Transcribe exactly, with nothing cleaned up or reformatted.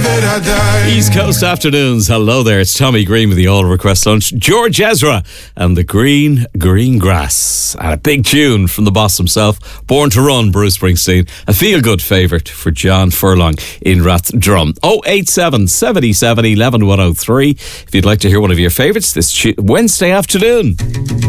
East Coast Afternoons. Hello there, it's Tommy Green with the All Request Lunch. George Ezra and the Green Green Grass. And a big tune from the boss himself, Born to Run, Bruce Springsteen. A feel-good favourite for John Furlong in Rathdrum. oh eight seven, seven seven, one one one oh three if you'd like to hear one of your favourites this Wednesday afternoon.